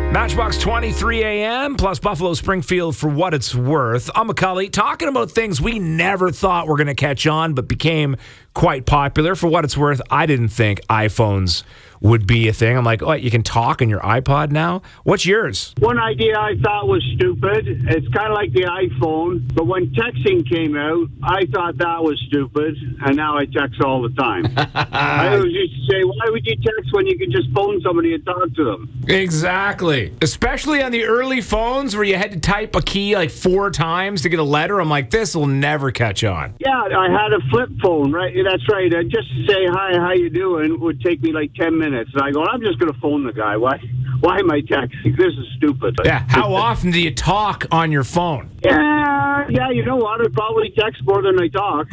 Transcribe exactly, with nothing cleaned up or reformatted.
Matchbox twenty-three A M plus Buffalo Springfield for what it's worth. I'm McCully talking about things we never thought were going to catch on but became quite popular. For what it's worth, I didn't think iPhones would be a thing. I'm like, oh, you can talk on your iPod now? What's yours? One idea I thought was stupid. It's kind of like the iPhone, but when texting came out, I thought that was stupid, and now I text all the time. I always used to say, why would you text when you can just phone somebody and talk to them? Exactly. Especially on the early phones where you had to type a key like four times to get a letter. I'm like, this will never catch on. Yeah, I had a flip phone, right? That's right. And just to say, hi, how you doing, would take me like ten minutes. And I go, I'm just going to phone the guy. Why Why am I texting? This is stupid. Yeah, how often do you talk on your phone? Yeah, yeah, you know what? I probably text more than I talk.